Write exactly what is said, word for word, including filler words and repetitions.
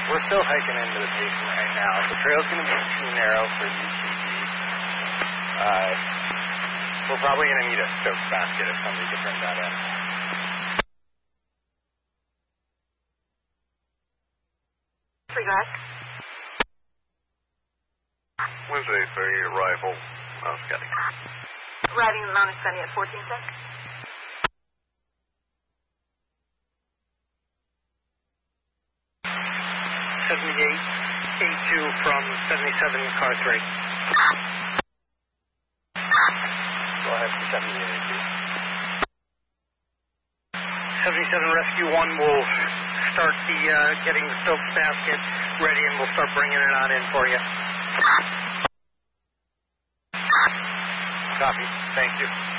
we're still hiking into the basin right now. The trail's going to be too narrow for U T V. Uh, we're probably going to need a stoke basket if somebody could bring that in. Regards. Wednesday, ferry arrival, Mount Scotty. Arriving in Mount Scotty at fourteen six. seventy-eight eighty-two from seventy-seven, car three. Go ahead for seventy-eight eighty-two. seventy-seven Rescue one will start the uh, getting the stoke basket ready, and we'll start bringing it on in for you. Copy. Thank you.